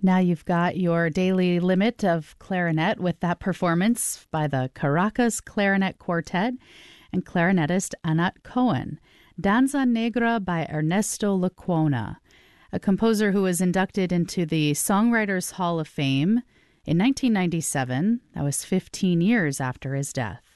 Now you've got your daily limit of clarinet with that performance by the Caracas Clarinet Quartet and clarinetist Anat Cohen. Danza Negra by Ernesto Lecuona, a composer who was inducted into the Songwriters Hall of Fame in 1997. That was 15 years after his death.